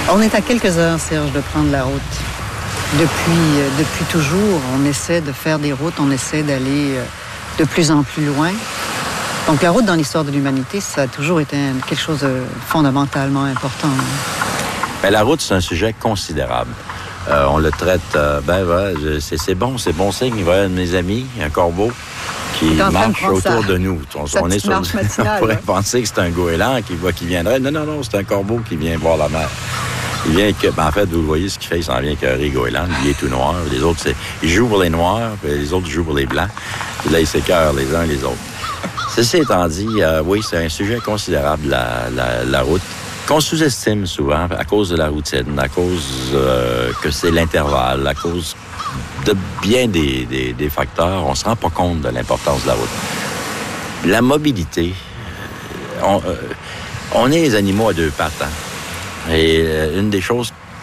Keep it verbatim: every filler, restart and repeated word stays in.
On est à quelques heures, Serge, de prendre la route. Depuis, euh, depuis toujours, on essaie de faire des routes, on essaie d'aller euh, de plus en plus loin. Donc la route dans l'histoire de l'humanité, ça a toujours été un, quelque chose de fondamentalement important. Bien, la route, c'est un sujet considérable. Euh, on le traite, euh, ben, ouais, c'est, c'est bon, c'est bon signe. Voilà un de mes amis, un corbeau, qui marche autour sa, de nous. On, on, est sur, on pourrait ouais. penser que c'est un goéland qui, qui viendrait. Non, non, non, c'est un corbeau qui vient voir la mer. Il vient que, ben, en fait, vous le voyez, ce qu'il fait, il s'en vient qu'un goéland. Il est tout noir. Les autres, c'est, ils jouent pour les noirs, puis les autres jouent pour les blancs. Puis là, ils s'écœurent les uns les autres. Ceci étant dit, euh, oui, c'est un sujet considérable, la, la, la route, qu'on sous-estime souvent à cause de la routine, à cause euh, que c'est l'intervalle, à cause de bien des, des, des facteurs. On ne se rend pas compte de l'importance de la route. La mobilité, on, euh, on est les animaux à deux pattes, hein? Et euh, une des choses